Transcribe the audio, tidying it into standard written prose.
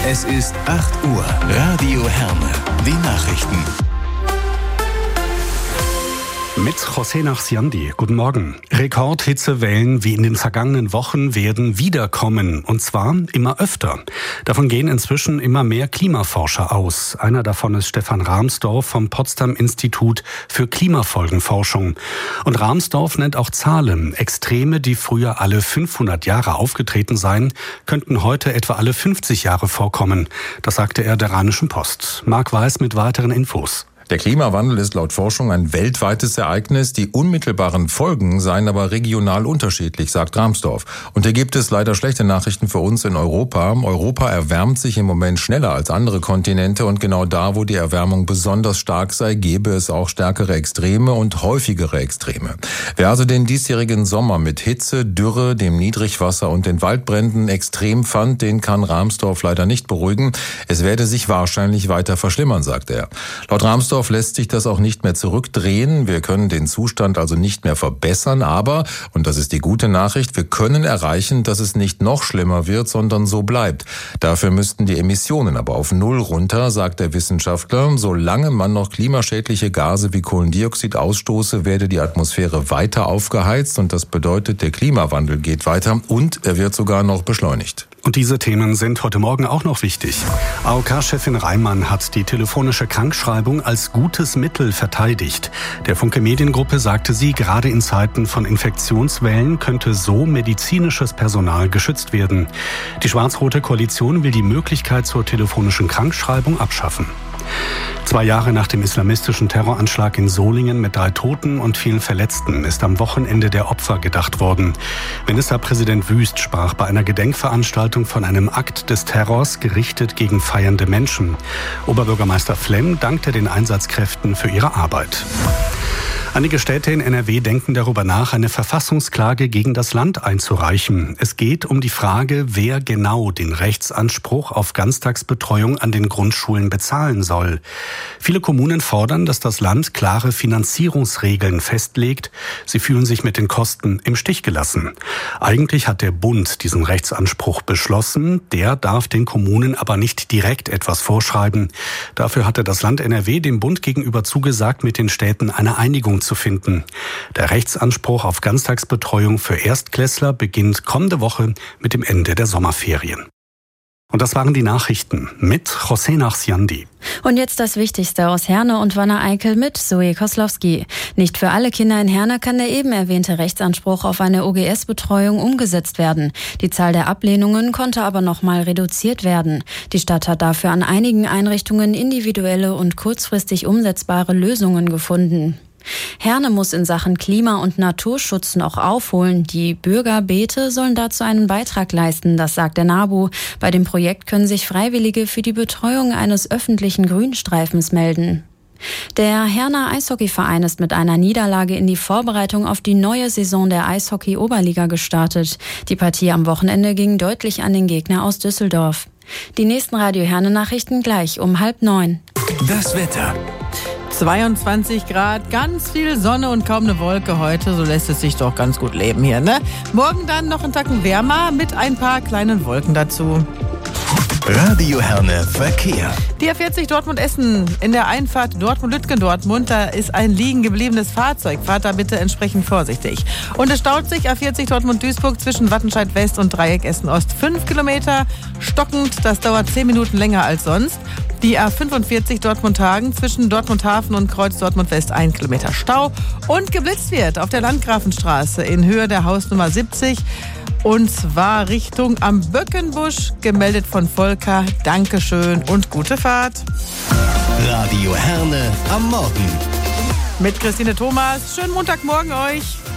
Es ist 8 Uhr. Radio Herne. Die Nachrichten. Mit José Nachsiandi. Guten Morgen. Rekordhitzewellen wie in den vergangenen Wochen werden wiederkommen. Und zwar immer öfter. Davon gehen inzwischen immer mehr Klimaforscher aus. Einer davon ist Stefan Rahmsdorf vom Potsdam-Institut für Klimafolgenforschung. Und Rahmsdorf nennt auch Zahlen. Extreme, die früher alle 500 Jahre aufgetreten seien, könnten heute etwa alle 50 Jahre vorkommen. Das sagte er der Rheinischen Post. Marc Weiß mit weiteren Infos. Der Klimawandel ist laut Forschung ein weltweites Ereignis. Die unmittelbaren Folgen seien aber regional unterschiedlich, sagt Rahmsdorf. Und hier gibt es leider schlechte Nachrichten für uns in Europa. Europa erwärmt sich im Moment schneller als andere Kontinente und genau da, wo die Erwärmung besonders stark sei, gäbe es auch stärkere Extreme und häufigere Extreme. Wer also den diesjährigen Sommer mit Hitze, Dürre, dem Niedrigwasser und den Waldbränden extrem fand, den kann Rahmsdorf leider nicht beruhigen. Es werde sich wahrscheinlich weiter verschlimmern, sagt er. Laut Rahmsdorf lässt sich das auch nicht mehr zurückdrehen. Wir können den Zustand also nicht mehr verbessern, aber, und das ist die gute Nachricht, wir können erreichen, dass es nicht noch schlimmer wird, sondern so bleibt. Dafür müssten die Emissionen aber auf Null runter, sagt der Wissenschaftler. Solange man noch klimaschädliche Gase wie Kohlendioxid ausstoße, werde die Atmosphäre weiter aufgeheizt und das bedeutet, der Klimawandel geht weiter und er wird sogar noch beschleunigt. Und diese Themen sind heute Morgen auch noch wichtig. AOK-Chefin Reimann hat die telefonische Krankschreibung als gutes Mittel verteidigt. Der Funke Mediengruppe sagte sie, gerade in Zeiten von Infektionswellen könnte so medizinisches Personal geschützt werden. Die schwarz-rote Koalition will die Möglichkeit zur telefonischen Krankschreibung abschaffen. 2 Jahre nach dem islamistischen Terroranschlag in Solingen mit 3 Toten und vielen Verletzten ist am Wochenende der Opfer gedacht worden. Ministerpräsident Wüst sprach bei einer Gedenkveranstaltung von einem Akt des Terrors gerichtet gegen feiernde Menschen. Oberbürgermeister Flemm dankte den Einsatzkräften für ihre Arbeit. Einige Städte in NRW denken darüber nach, eine Verfassungsklage gegen das Land einzureichen. Es geht um die Frage, wer genau den Rechtsanspruch auf Ganztagsbetreuung an den Grundschulen bezahlen soll. Viele Kommunen fordern, dass das Land klare Finanzierungsregeln festlegt. Sie fühlen sich mit den Kosten im Stich gelassen. Eigentlich hat der Bund diesen Rechtsanspruch beschlossen. Der darf den Kommunen aber nicht direkt etwas vorschreiben. Dafür hatte das Land NRW dem Bund gegenüber zugesagt, mit den Städten eine Einigung zu finden. Der Rechtsanspruch auf Ganztagsbetreuung für Erstklässler beginnt kommende Woche mit dem Ende der Sommerferien. Und das waren die Nachrichten mit José Nachsiandi. Und jetzt das Wichtigste aus Herne und Wanne-Eickel mit Zoe Koslowski. Nicht für alle Kinder in Herne kann der eben erwähnte Rechtsanspruch auf eine OGS-Betreuung umgesetzt werden. Die Zahl der Ablehnungen konnte aber nochmal reduziert werden. Die Stadt hat dafür an einigen Einrichtungen individuelle und kurzfristig umsetzbare Lösungen gefunden. Herne muss in Sachen Klima- und Naturschutz noch aufholen. Die Bürgerbeete sollen dazu einen Beitrag leisten, das sagt der NABU. Bei dem Projekt können sich Freiwillige für die Betreuung eines öffentlichen Grünstreifens melden. Der Herner Eishockeyverein ist mit einer Niederlage in die Vorbereitung auf die neue Saison der Eishockey-Oberliga gestartet. Die Partie am Wochenende ging deutlich an den Gegner aus Düsseldorf. Die nächsten Radio-Herne-Nachrichten gleich um 8:30. Das Wetter. 22 Grad, ganz viel Sonne und kaum eine Wolke heute. So lässt es sich doch ganz gut leben hier, ne? Morgen dann noch einen Tacken wärmer mit ein paar kleinen Wolken dazu. Radio Herne Verkehr. Die A40 Dortmund-Essen in der Einfahrt Dortmund-Lütgendortmund, da ist ein liegen gebliebenes Fahrzeug. Fahrt da bitte entsprechend vorsichtig. Und es staut sich A40 Dortmund-Duisburg zwischen Wattenscheid West und Dreieck Essen Ost 5 Kilometer. Stockend, das dauert 10 Minuten länger als sonst. Die A45 Dortmund-Hagen zwischen Dortmund-Hafen und Kreuz Dortmund-West 1 Kilometer Stau. Und geblitzt wird auf der Landgrafenstraße in Höhe der Hausnummer 70. Und zwar Richtung am Böckenbusch, gemeldet von Volker. Dankeschön und gute Fahrt. Radio Herne am Morgen. Mit Christine Thomas. Schönen Montagmorgen euch.